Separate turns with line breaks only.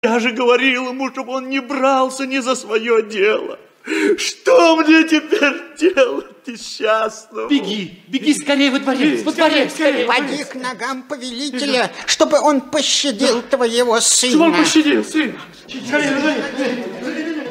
Я же говорил ему, чтобы он не брался ни за свое дело. Что мне теперь делать, несчастному?
Беги скорее во дворец, скорее.
Поди к ногам повелителя, чтобы он пощадил твоего сына.
Чтобы он пощадил сына.